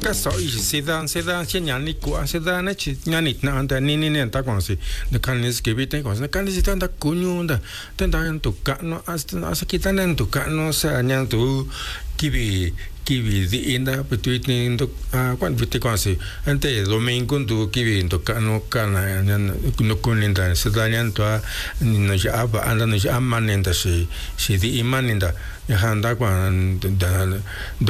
cái sợi sẽ đang nhà này của sẽ đang này chỉ nhà này nào anh ta ni ta còn gì nó cái này cái biết đấy còn nó cái này sẽ ta cũng như đó tên ta anh tụ cả nó kita nên tụ cả nó sẽ nhận tụ kiwi di inda between untuk quan viti konsi ante domain kuntu kiwi untuk kanu kana no kuninda sedanya tua no aba anda no aman inda si di iman inda ya handa kwan